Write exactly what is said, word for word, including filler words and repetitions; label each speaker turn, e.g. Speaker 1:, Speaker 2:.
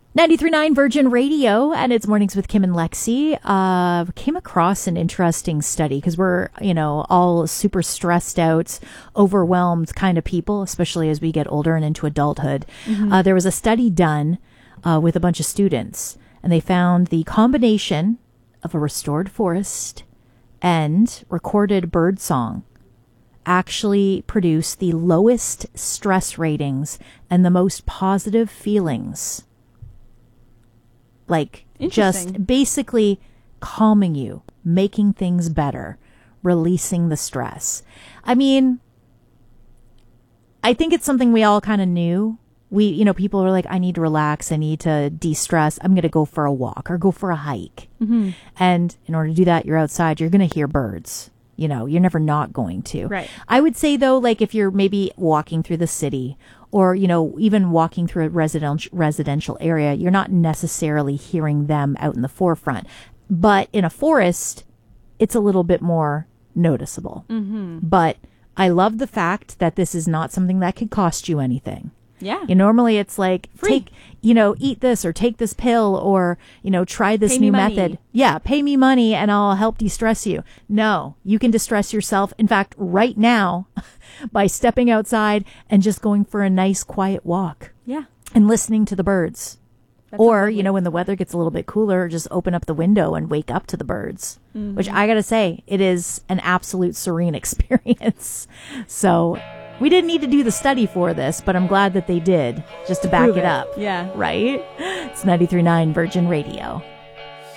Speaker 1: ninety-three point nine Virgin Radio, and it's Mornings with Kim and Lexi. Uh, came across an interesting study because we're, you know, all super stressed out, overwhelmed kind of people, especially as we get older and into adulthood. Mm-hmm. Uh, there was a study done uh, with a bunch of students, and they found the combination of a restored forest and recorded bird song actually produce the lowest stress ratings and the most positive feelings. Like, just basically calming you, making things better, releasing the stress. I mean, I think it's something we all kind of knew. We, you know, people are like, I need to relax. I need to de-stress. I'm going to go for a walk or go for a hike. Mm-hmm. And in order to do that, you're outside. You're going to hear birds. You know, you're never not going to.
Speaker 2: Right.
Speaker 1: I would say, though, like if you're maybe walking through the city or, you know, even walking through a residential residential area, you're not necessarily hearing them out in the forefront. But in a forest, it's a little bit more noticeable. Mm-hmm. But I love the fact that this is not something that could cost you anything.
Speaker 2: Yeah.
Speaker 1: You know, normally it's like,
Speaker 2: Free.
Speaker 1: take, you know, eat this or take this pill or, you know, try this
Speaker 2: Pay
Speaker 1: new
Speaker 2: me money.
Speaker 1: method. Yeah. Pay me money and I'll help de-stress you. No, you can distress yourself. In fact, right now by stepping outside and just going for a nice quiet walk.
Speaker 2: Yeah.
Speaker 1: And listening to the birds.
Speaker 2: That's
Speaker 1: Or,
Speaker 2: lovely.
Speaker 1: you know, when the weather gets a little bit cooler, just open up the window and wake up to the birds, mm-hmm. which I got to say, it is an absolute serene experience. So we didn't need to do the study for this, but I'm glad that they did just to back
Speaker 2: Prove
Speaker 1: it
Speaker 2: it.
Speaker 1: up.
Speaker 2: Yeah.
Speaker 1: Right? It's ninety-three point nine Virgin Radio.